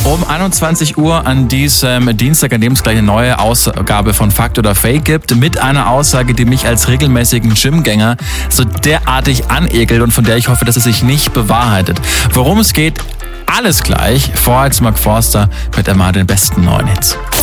Um 21 Uhr an diesem Dienstag, an dem es gleich eine neue Ausgabe von Fakt oder Fake gibt, mit einer Aussage, die mich als regelmäßigen Gymgänger so derartig anekelt und von der ich hoffe, dass es sich nicht bewahrheitet. Worum es geht, alles gleich. Vorher jetzt Mark Forster mit einmal den besten neuen Hits.